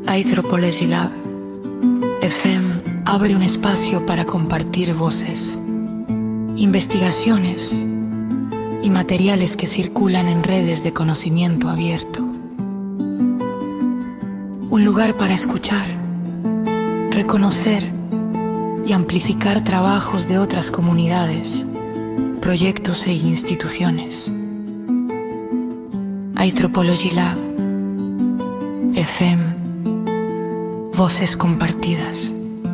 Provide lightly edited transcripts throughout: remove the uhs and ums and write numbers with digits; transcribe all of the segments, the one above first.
Anthropology Lab FM abre un espacio para compartir voces, investigaciones y materiales que circulan en redes de conocimiento abierto. Un lugar para escuchar, reconocer y amplificar trabajos de otras comunidades, proyectos e instituciones. Anthropology Lab FM, voces compartidas.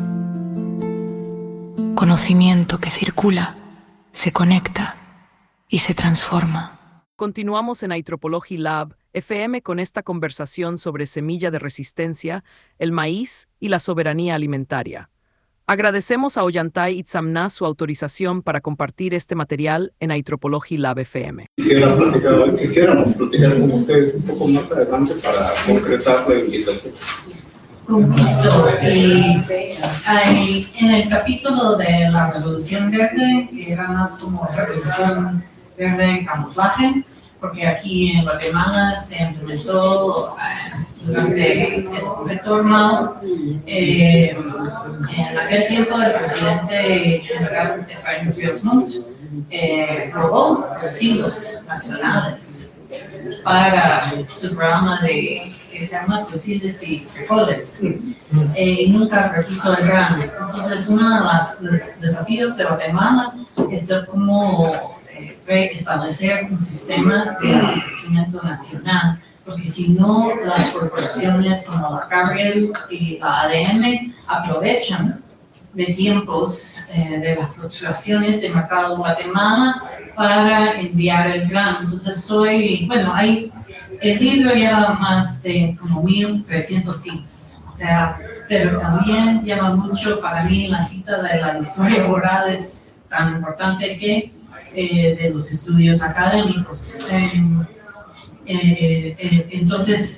Conocimiento que circula, se conecta y se transforma. Continuamos en Anthropology Lab FM con esta conversación sobre semilla de resistencia, el maíz y la soberanía alimentaria. Agradecemos a Ollantay Itzamná su autorización para compartir este material en Anthropology Lab FM. Quisiéramos platicar con ustedes un poco más adelante para concretar la invitación. Con gusto. En el capítulo de la Revolución Verde, que era más como Revolución Verde en camuflaje, porque aquí en Guatemala se implementó durante el retorno, en aquel tiempo el presidente general Efraín Ríos Montt aprobó los siglos nacionales para su programa que se llama Fusiles y Frijoles, y nunca repuso el grano. Entonces, uno de los desafíos de Guatemala es de cómo reestablecer un sistema de abastecimiento nacional, porque si no, las corporaciones como la Cargill y la ADM aprovechan de tiempos de las fluctuaciones de mercado en Guatemala para enviar el grano. Entonces el libro lleva más de como 1,300 citas, o sea, pero también lleva mucho para mí la cita de la historia oral es tan importante que de los estudios académicos. Entonces,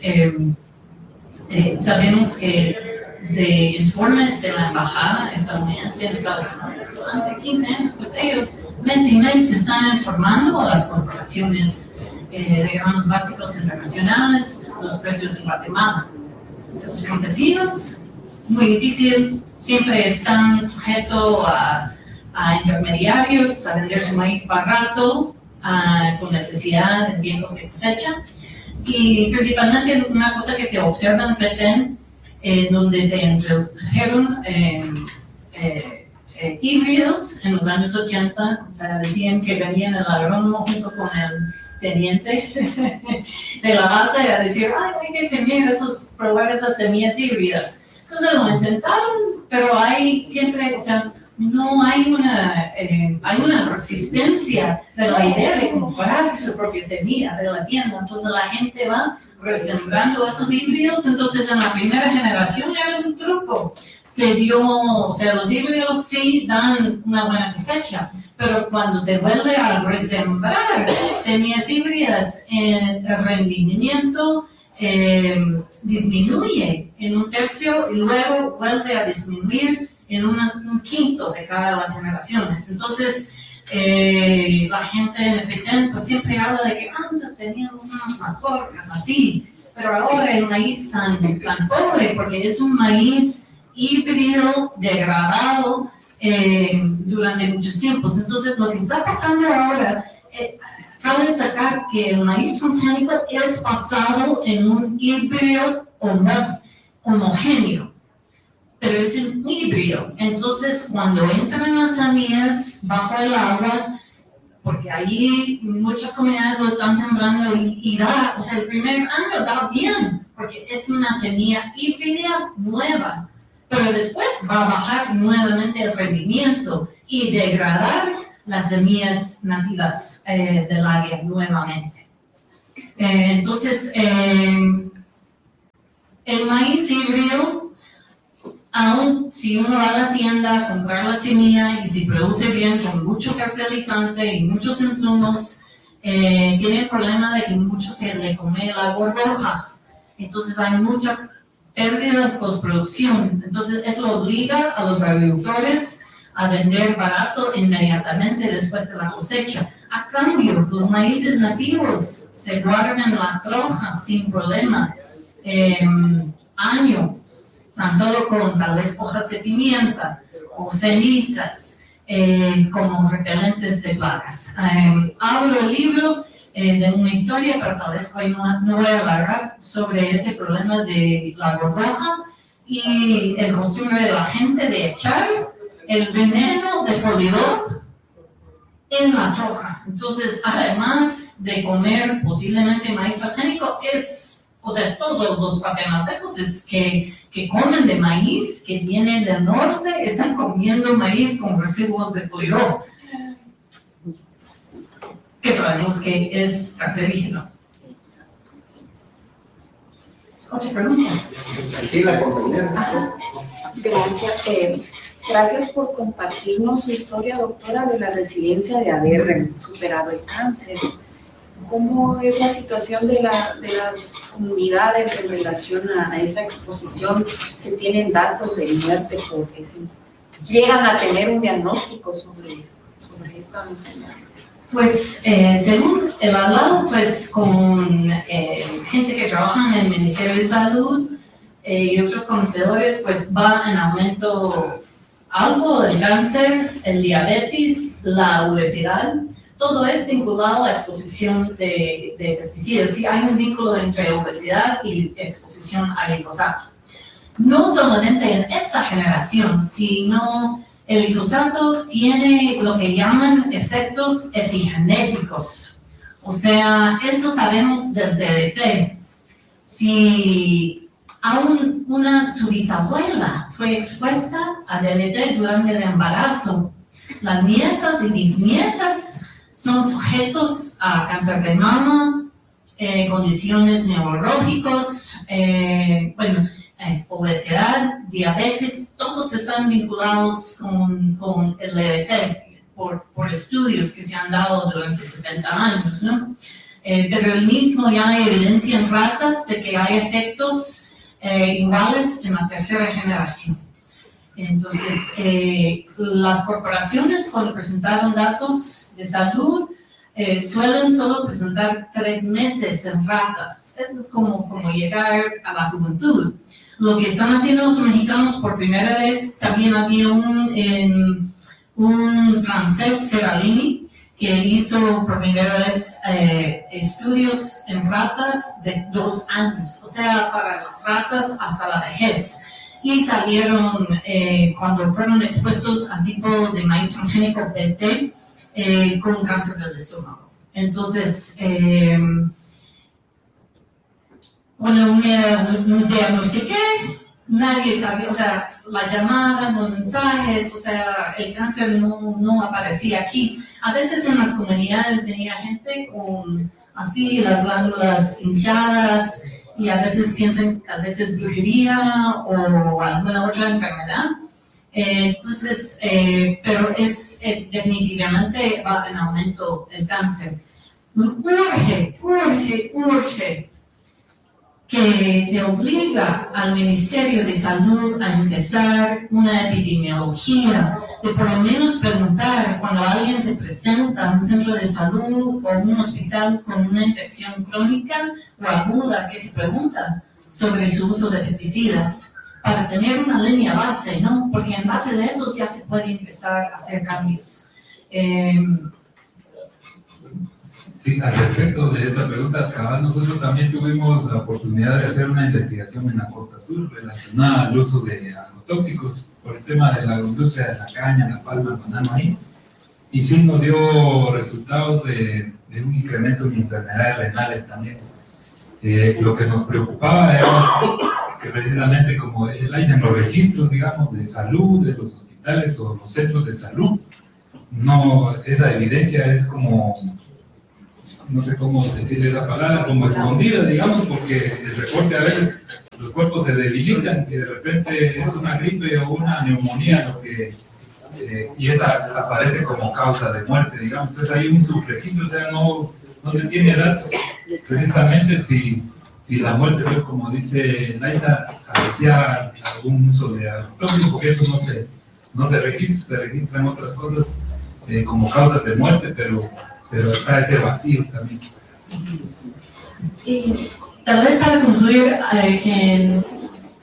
sabemos que de informes de la embajada estadounidense en Estados Unidos durante 15 años, pues ellos mes y mes están informando a las corporaciones de granos básicos internacionales los precios en Guatemala. Los campesinos, muy difícil, siempre están sujetos a intermediarios, a vender su maíz barato, con necesidad en tiempos de cosecha. Y principalmente una cosa que se observa en Petén, donde se introdujeron híbridos en los años 80, o sea, decían que venían el agrónomo junto con el teniente de la base a decir, hay que probar esas semillas híbridas. Entonces lo intentaron, pero hay siempre, o sea, no hay una resistencia de la idea de comprar su propia semilla de la tienda. Entonces la gente va resembrando esos híbridos. Entonces en la primera generación era un truco. Los híbridos sí dan una buena cosecha, pero cuando se vuelve a resembrar semillas híbridas, el rendimiento disminuye en 1/3 y luego vuelve a disminuir en un quinto de cada las generaciones. Entonces, la gente en Petén pues siempre habla de que antes teníamos unas mazorcas así, pero ahora el maíz tan pobre, porque es un maíz híbrido, degradado durante muchos tiempos. Entonces, lo que está pasando ahora, cabe destacar que el maíz transgénico es basado en un híbrido homogéneo, pero es un híbrido. Entonces, cuando entran las semillas bajo el agua, porque allí muchas comunidades lo están sembrando y da, o sea, el primer año da bien, porque es una semilla híbrida nueva, pero después va a bajar nuevamente el rendimiento y degradar las semillas nativas del área nuevamente. Entonces, el maíz híbrido, aún si uno va a la tienda a comprar la semilla y si produce bien con mucho fertilizante y muchos insumos, tiene el problema de que mucho se le come la gorgoja. Entonces hay mucha pérdida de postproducción. Entonces eso obliga a los agricultores a vender barato inmediatamente después de la cosecha. A cambio, los maíces nativos se guardan en la troja sin problema. años, tan solo con tal vez hojas de pimienta o cenizas como repelentes de plagas. Abro el libro de una historia, pero tal vez hoy no voy a alargar sobre ese problema de la gorgoja y el costumbre de la gente de echar el veneno de folidor en la choja. Entonces, además de comer posiblemente maíz transgénico, todos los guatemaltecos que comen de maíz, que vienen del norte, están comiendo maíz con residuos de folidor, que sabemos que es cancerígeno. ¿Otra pregunta? Tranquila, compañera. Gracias. Gracias por compartirnos su historia, doctora, de la resiliencia de haber superado el cáncer. ¿Cómo es la situación de las comunidades en relación a esa exposición? ¿Se tienen datos de muerte porque llegan a tener un diagnóstico sobre esta enfermedad? Pues según el hablado con gente que trabaja en el Ministerio de Salud y otros conocedores, pues va en aumento alto el cáncer, el diabetes, la obesidad. Todo es vinculado a la exposición de pesticidas. Sí, hay un vínculo entre obesidad y exposición a glifosato. No solamente en esta generación, sino el glifosato tiene lo que llaman efectos epigenéticos. O sea, eso sabemos del DDT. Si aún su bisabuela fue expuesta a DDT durante el embarazo, las nietas y bisnietas son sujetos a cáncer de mama, condiciones neurológicas, obesidad, diabetes, todos están vinculados con el DDT por estudios que se han dado durante 70 años, ¿no? Pero el mismo ya hay evidencia en ratas de que hay efectos iguales en la tercera generación. Entonces, las corporaciones cuando presentaron datos de salud suelen solo presentar 3 meses en ratas. Eso es como llegar a la juventud. Lo que están haciendo los mexicanos por primera vez, también había un francés, Seralini, que hizo por primera vez estudios en ratas de 2 años, o sea, para las ratas hasta la vejez. Y salieron, cuando fueron expuestos a tipo de maíz transgénico BT, con cáncer del estómago. Entonces, cuando me diagnostiqué, nadie sabía, o sea, las llamadas, los mensajes, o sea, el cáncer no aparecía aquí. A veces en las comunidades venía gente con así las glándulas hinchadas, y a veces piensan que tal vez es brujería o alguna otra enfermedad. Entonces, pero es definitivamente va en aumento el cáncer. Urge que se obliga al Ministerio de Salud a empezar una epidemiología, de por lo menos preguntar cuando alguien se presenta a un centro de salud o un hospital con una infección crónica o aguda, que se pregunta sobre su uso de pesticidas, para tener una línea base, ¿no? Porque en base de eso ya se puede empezar a hacer cambios. Sí, al respecto de esta pregunta, nosotros también tuvimos la oportunidad de hacer una investigación en la Costa Sur relacionada al uso de agrotóxicos por el tema de la industria de la caña, la palma, el banano ahí, y sí nos dio resultados de un incremento en enfermedades renales también. Lo que nos preocupaba era que precisamente, como dice Laisa, en los registros, digamos, de salud de los hospitales o los centros de salud, no, esa evidencia es como, no sé cómo decirle esa palabra, como escondida, digamos, porque el reporte a veces los cuerpos se debilitan y de repente es una gripe o una neumonía lo que, y esa aparece como causa de muerte, digamos. Entonces hay un subregistro, o sea, no se tiene datos precisamente si la muerte fue, como dice Laisa, asociada a algún uso de agrotóxicos, porque eso no se registra, se registran otras cosas como causas de muerte, pero está ese vacío también. Y tal vez para concluir,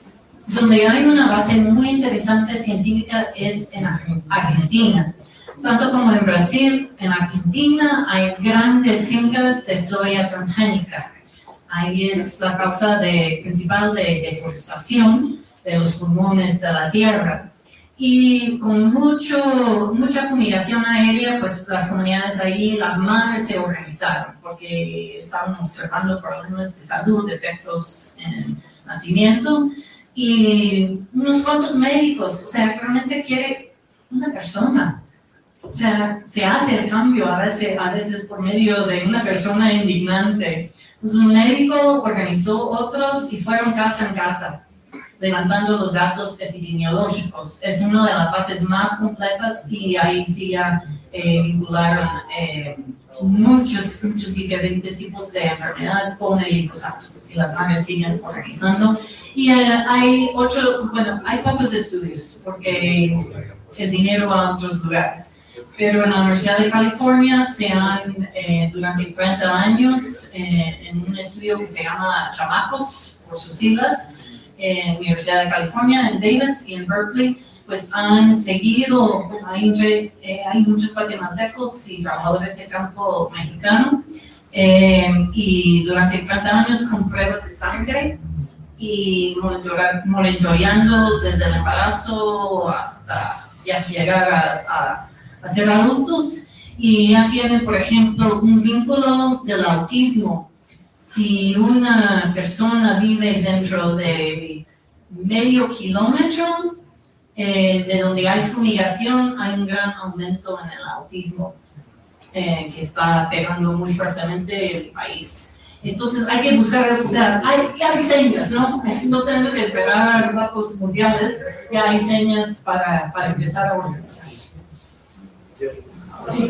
Donde hay una base muy interesante científica es en Argentina. Tanto como en Brasil, en Argentina hay grandes fincas de soya transgénica. Ahí es la causa principal de deforestación de los pulmones de la tierra. Y con mucha fumigación aérea, pues las comunidades ahí, las madres se organizaron porque estaban observando problemas de salud, defectos en nacimiento, y unos cuantos médicos, o sea, realmente quiere una persona. O sea, se hace el cambio a veces por medio de una persona indignante. Entonces un médico organizó otros y fueron casa en casa, levantando los datos epidemiológicos. Es una de las bases más completas y ahí sí ya vincularon muchos diferentes tipos de enfermedad con el glifosato. Y las madres siguen organizando. Y hay pocos estudios porque el dinero va a otros lugares. Pero en la Universidad de California se han, durante 30 años, en un estudio que se llama Chamacos, por sus siglas, Universidad de California, en Davis y en Berkeley, pues han seguido, hay muchos guatemaltecos y trabajadores de campo mexicano, y durante 30 años con pruebas de sangre y monitoreando desde el embarazo hasta ya llegar a ser adultos, y ya tienen, por ejemplo, un vínculo del autismo. Si una persona vive dentro de medio kilómetro de donde hay fumigación, hay un gran aumento en el autismo que está pegando muy fuertemente el país. Entonces hay que buscar, o sea, hay señas, ¿no? No tenemos que esperar datos mundiales, ya hay señas para empezar a organizarse. Sí.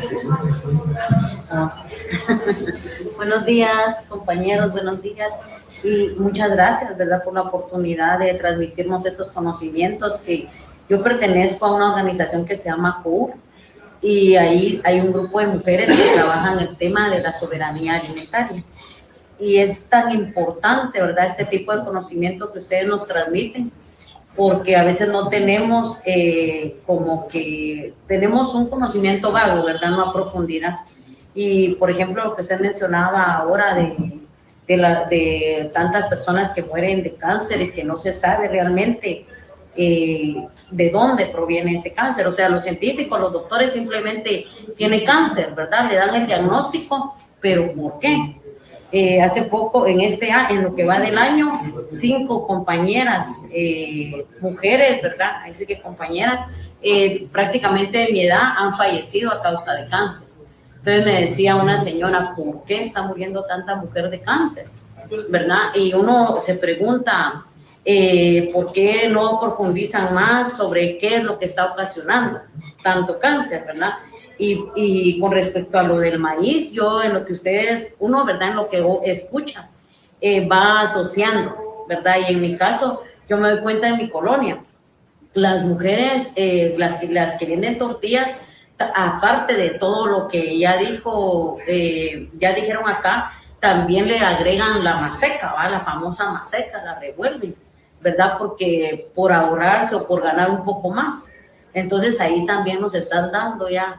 Buenos días, compañeros, buenos días, y muchas gracias, ¿verdad?, por la oportunidad de transmitirnos estos conocimientos. Que yo pertenezco a una organización que se llama COUR, y ahí hay un grupo de mujeres que trabajan el tema de la soberanía alimentaria, y es tan importante, ¿verdad?, este tipo de conocimiento que ustedes nos transmiten, porque a veces no tenemos, como que tenemos un conocimiento vago, ¿verdad?, no a profundidad. Y, por ejemplo, lo que usted mencionaba ahora de tantas personas que mueren de cáncer y que no se sabe realmente de dónde proviene ese cáncer. O sea, los científicos, los doctores simplemente tiene cáncer, ¿verdad?, le dan el diagnóstico, pero ¿por qué? Hace poco, en lo que va del año, 5 compañeras, mujeres, ¿verdad? Así que compañeras, prácticamente de mi edad, han fallecido a causa de cáncer. Entonces me decía una señora, ¿por qué está muriendo tanta mujer de cáncer? ¿Verdad? Y uno se pregunta, ¿por qué no profundizan más sobre qué es lo que está ocasionando tanto cáncer, ¿verdad? Y con respecto a lo del maíz, yo en lo que ustedes, uno, ¿verdad?, en lo que escucha, va asociando, ¿verdad? Y en mi caso, yo me doy cuenta en mi colonia, las mujeres, las que venden tortillas, aparte de todo lo que ya dijeron acá, también le agregan la maseca, ¿va? La famosa maseca, la revuelven, ¿verdad? Porque por ahorrarse o por ganar un poco más. Entonces ahí también nos están dando ya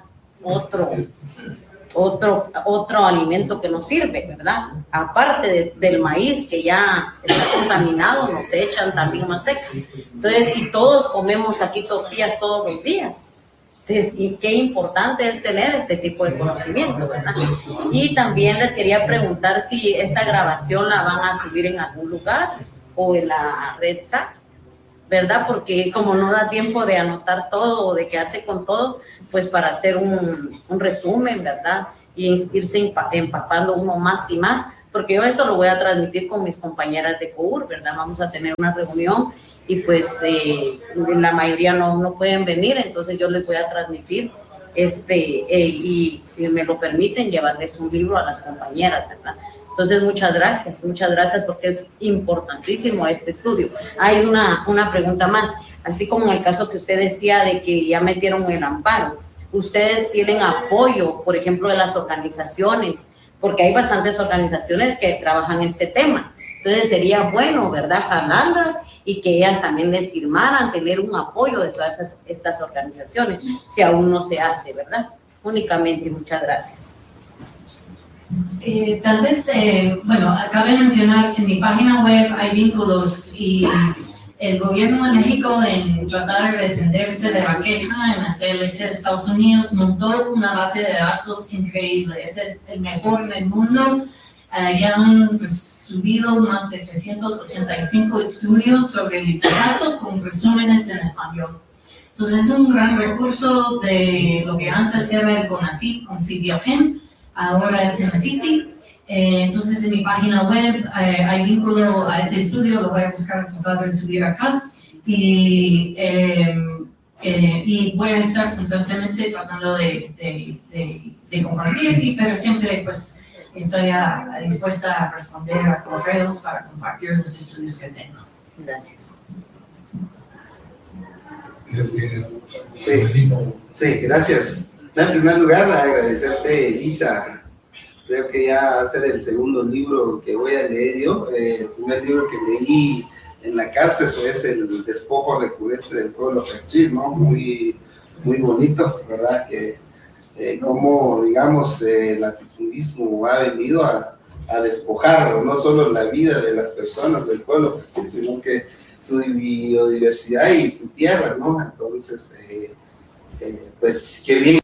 otro alimento que nos sirve, ¿verdad? Aparte del maíz que ya está contaminado, nos echan también maseca. Entonces, y todos comemos aquí tortillas todos los días. Entonces, y qué importante es tener este tipo de conocimiento, ¿verdad? Y también les quería preguntar si esta grabación la van a subir en algún lugar o en la red SAC, ¿verdad? Porque como no da tiempo de anotar todo o de quedarse con todo, pues para hacer un resumen, ¿verdad? Y irse empapando uno más y más, porque yo esto lo voy a transmitir con mis compañeras de COUR, ¿verdad? Vamos a tener una reunión y pues la mayoría no pueden venir, entonces yo les voy a transmitir y si me lo permiten, llevarles un libro a las compañeras, ¿verdad? Entonces, muchas gracias porque es importantísimo este estudio. Hay una pregunta más, así como en el caso que usted decía de que ya metieron el amparo, ustedes tienen apoyo, por ejemplo, de las organizaciones, porque hay bastantes organizaciones que trabajan este tema. Entonces, sería bueno, ¿verdad?, jalarlas y que ellas también les firmaran tener un apoyo de todas estas organizaciones, si aún no se hace, ¿verdad? Únicamente, muchas gracias. Tal vez, bueno, cabe mencionar que en mi página web hay vínculos y el gobierno de México, en tratar de defenderse de la queja en la TLC de Estados Unidos, montó una base de datos increíble. Es el mejor en el mundo. Ya han subido más de 385 estudios sobre el literato con resúmenes en español. Entonces es un gran recurso de lo que antes era el CONACYT con CIBIOGEN, ahora es CENACITI. Entonces en mi página web hay vínculo a ese estudio, lo voy a buscar, tratar de subir acá, y voy a estar constantemente tratando de compartir, pero siempre pues estoy dispuesta a responder a correos para compartir los estudios que tengo. Gracias. Sí, gracias. En primer lugar, agradecerte, Lisa. Creo que ya va a ser el segundo libro que voy a leer yo. El primer libro que leí en la cárcel es El despojo recurrente del pueblo cachil, ¿no? Muy bonito, ¿verdad? Que cómo, digamos, el latifundismo ha venido a despojar no solo la vida de las personas del pueblo, sino que su biodiversidad y su tierra, ¿no? Entonces, pues, qué bien,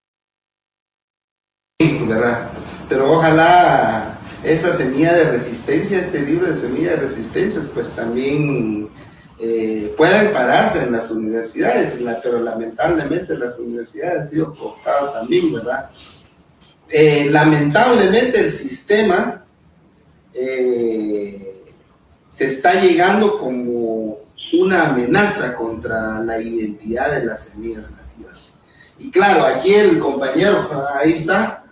¿verdad? Pero ojalá esta semilla de resistencia, este libro de semilla de resistencias, pues también puedan pararse en las universidades, pero lamentablemente las universidades han sido cooptadas también, ¿verdad? Lamentablemente el sistema se está llegando como una amenaza contra la identidad de las semillas nativas. Y claro, aquí el compañero, ahí está,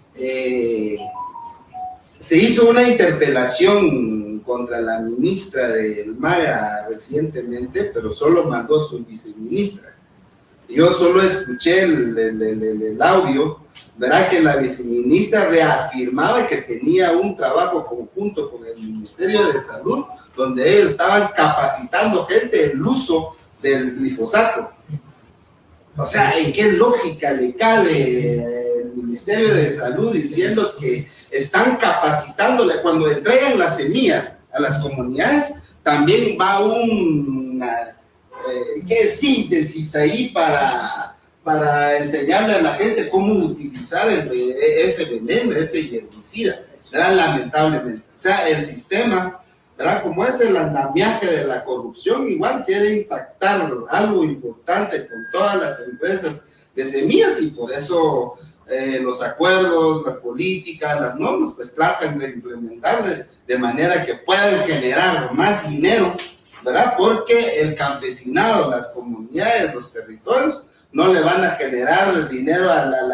se hizo una interpelación contra la ministra del MAGA recientemente, pero solo mandó su viceministra. Yo solo escuché el audio, verá que la viceministra reafirmaba que tenía un trabajo conjunto con el Ministerio de Salud, donde ellos estaban capacitando gente el uso del glifosato. O sea, ¿en qué lógica le cabe el Ministerio de Salud diciendo que están capacitándole? Cuando entregan la semilla a las comunidades, también va una síntesis ahí para enseñarle a la gente cómo utilizar ese veneno, ese herbicida, ¿verdad? Lamentablemente. O sea, el sistema, ¿verdad? Como es el andamiaje de la corrupción, igual quiere impactar algo importante con todas las empresas de semillas, y por eso los acuerdos, las políticas, las normas, pues tratan de implementarle de manera que puedan generar más dinero, ¿verdad? Porque el campesinado, las comunidades, los territorios, no le van a generar dinero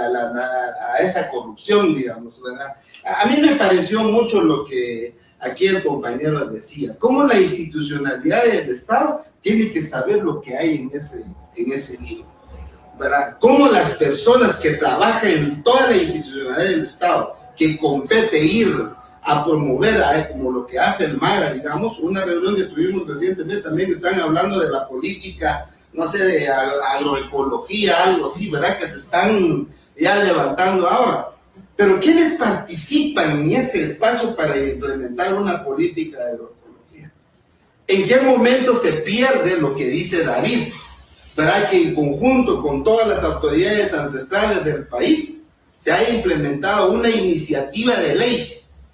a esa corrupción, digamos, ¿verdad? A mí me pareció mucho lo que aquí el compañero decía, cómo la institucionalidad del Estado tiene que saber lo que hay en ese libro, ¿verdad? Cómo las personas que trabajan en toda la institucionalidad del Estado, que compete ir a promover, como lo que hace el MAGA, digamos, una reunión que tuvimos recientemente, también están hablando de la política, no sé, de agroecología, algo así, ¿verdad? Que se están ya levantando ahora. Pero ¿quiénes participan en ese espacio para implementar una política de agroecología? ¿En qué momento se pierde lo que dice David? ¿Verdad? Que en conjunto con todas las autoridades ancestrales del país se ha implementado una iniciativa de ley,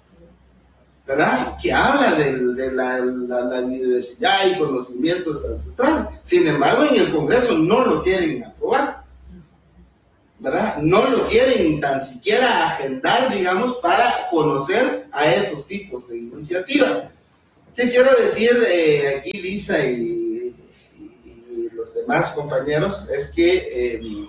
¿verdad? Que habla de la biodiversidad y conocimientos ancestrales. Sin embargo, en el Congreso no lo quieren aprobar, ¿verdad? No lo quieren tan siquiera agendar, digamos, para conocer a esos tipos de iniciativa. ¿Qué quiero decir aquí, Lisa y los demás compañeros? Es que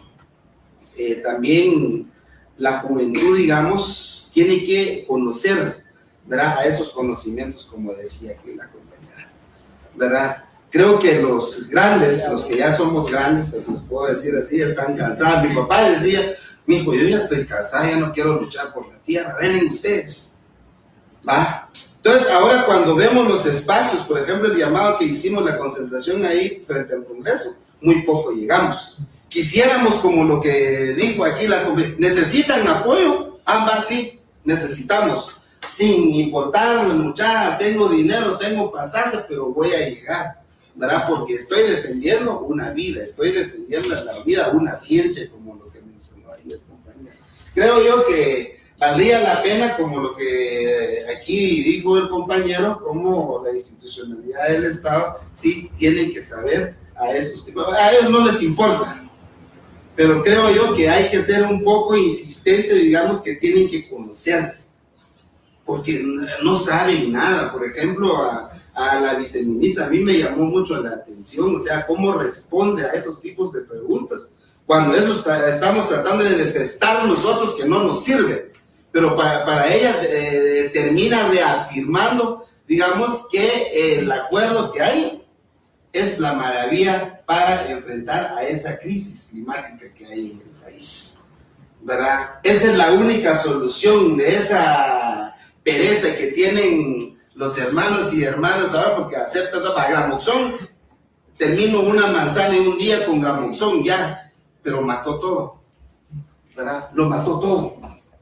también la juventud, digamos, tiene que conocer, ¿verdad? A esos conocimientos, como decía aquí la compañera, ¿verdad? Creo que los grandes, los que ya somos grandes, los puedo decir así, están cansados. Mi papá decía, mijo, yo ya estoy cansado, ya no quiero luchar por la tierra, ven ustedes, ¿va? Entonces, ahora cuando vemos los espacios, por ejemplo, el llamado que hicimos, la concentración ahí frente al Congreso, muy poco llegamos. Quisiéramos, como lo que dijo aquí, ¿necesitan apoyo? Ambas sí, necesitamos. Sin importar, muchacha, tengo dinero, tengo pasaje, pero voy a llegar, ¿verdad? Porque estoy defendiendo una vida, estoy defendiendo la vida, una ciencia, como lo que mencionó ahí el compañero. Creo yo que valdría la pena, como lo que aquí dijo el compañero, como la institucionalidad del Estado, sí tienen que saber a esos tipos. A ellos no les importa, pero creo yo que hay que ser un poco insistente, digamos que tienen que conocer, porque no saben nada. Por ejemplo, a la viceministra, a mí me llamó mucho la atención, o sea, cómo responde a esos tipos de preguntas, cuando eso estamos tratando de detestar nosotros que no nos sirve. Pero para ella termina reafirmando, digamos, que el acuerdo que hay es la maravilla para enfrentar a esa crisis climática que hay en el país, ¿verdad? Esa es la única solución de esa pereza que tienen los hermanos y hermanas ahora, porque aceptan para Gramoxón. Termino una manzana en un día con Gramoxón ya, pero mató todo, ¿verdad? Lo mató todo.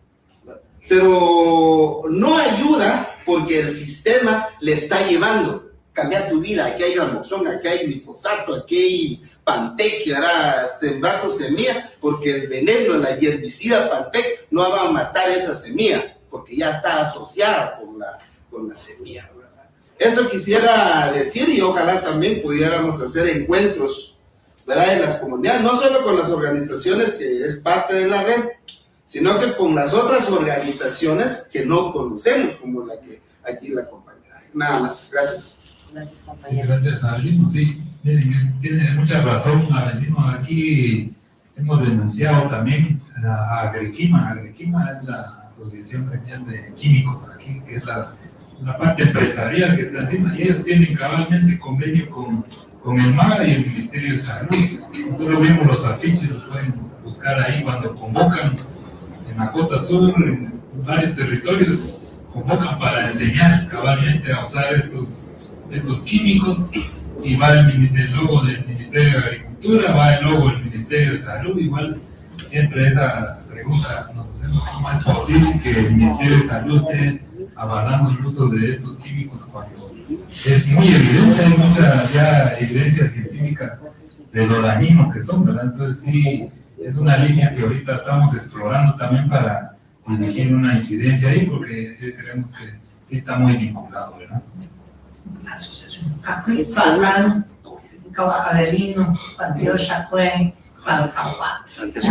Pero no ayuda porque el sistema le está llevando. Cambiar tu vida, aquí hay Gramoxón, aquí hay glifosato, aquí hay Pantec, ¿verdad? Temblando semilla, porque el veneno, la herbicida Pantec no va a matar esa semilla, porque ya está asociada con la semilla, ¿verdad? Eso quisiera decir, y ojalá también pudiéramos hacer encuentros, ¿verdad? En las comunidades, no solo con las organizaciones que es parte de la red, sino que con las otras organizaciones que no conocemos, como la que aquí la compañera. Nada más, gracias. Gracias, compañero. Gracias, Abelino. Sí, tiene mucha razón, Abelino. Aquí hemos denunciado también a Agriquima. Agriquima es la Asociación Gremial de Químicos aquí, que es la parte empresarial que está encima, y ellos tienen cabalmente convenio con el MAGA y el Ministerio de Salud. Nosotros vimos los afiches, los pueden buscar ahí cuando convocan en la Costa Sur, en varios territorios, convocan para enseñar cabalmente a usar estos químicos, y va el logo del Ministerio de Agricultura, va el logo del Ministerio de Salud. Igual siempre esa pregunta nos hacemos: ¿cómo es posible que el Ministerio de Salud esté avalando el uso de estos químicos cuando es muy evidente, hay mucha ya evidencia científica de lo dañino que son, ¿verdad? Entonces sí, es una línea que ahorita estamos explorando también para dirigir una incidencia ahí, porque creemos que sí está muy vinculado, ¿verdad? La asociación. Falán, Abelino, Panteo Chacue, Falcahuat.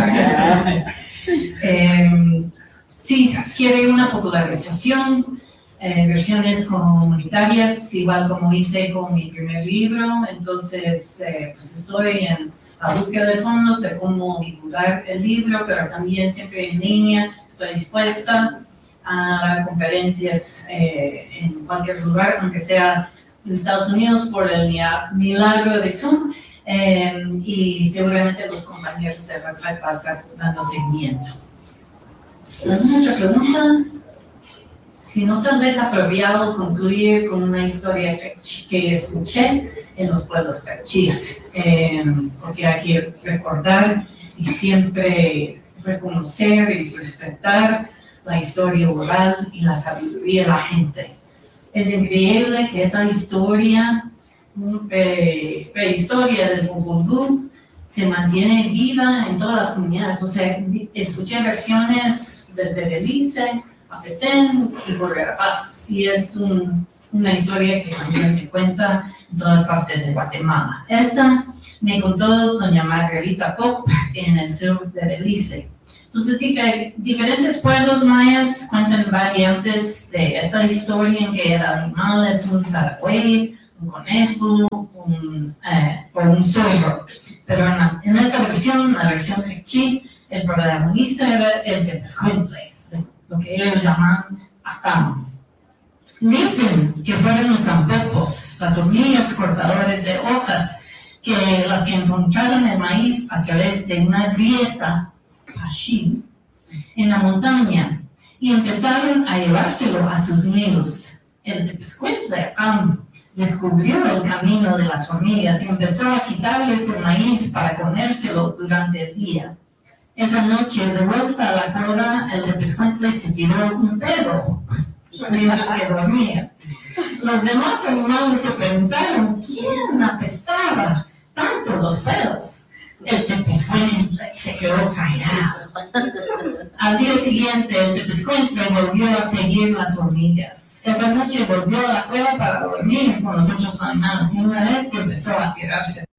Sí, quiere una popularización, versiones comunitarias, igual como hice con mi primer libro. Entonces, pues estoy en la búsqueda de fondos de cómo divulgar el libro, pero también siempre en línea. Estoy dispuesta a dar conferencias en cualquier lugar, aunque sea en Estados Unidos por el milagro de Zoom, y seguramente los compañeros de RedSite van a estar dando seguimiento. ¿Alguna otra pregunta? Si no, tal vez apropiado concluir con una historia que escuché en los pueblos quechíes, porque hay que recordar y siempre reconocer y respetar la historia oral y la sabiduría de la gente. Es increíble que esa historia, prehistoria del Popol Vuh, se mantiene viva en todas las comunidades. O sea, escuché versiones desde Belice a Petén y por Verapaz, y es una historia que también se cuenta en todas partes de Guatemala. Esta me contó doña Margarita Pop en el sur de Belice. Entonces, diferentes pueblos mayas cuentan variantes de esta historia, en que el animal es un zaragüey, un conejo, o un zorro. Pero en esta versión, la versión quechí, el protagonista era el Temescuintle, lo que ellos llaman Acam. Dicen que fueron los zampopos, las hormigas cortadoras de hojas, las que encontraron el maíz a través de una grieta en la montaña, y empezaron a llevárselo a sus nidos. el Tepezcuintle descubrió el camino de las hormigas y empezó a quitarles el maíz para comérselo durante el día. Esa noche, de vuelta a la cueva, el Tepezcuintle se tiró un pedo mientras que dormía. Los demás animales se preguntaron quién apestaba tanto los pedos. El Tepezcuintle se quedó callado. Al día siguiente, el Tepezcuintle volvió a seguir las hormigas. Esa noche volvió a la cueva para dormir con los otros animales y una vez empezó a tirarse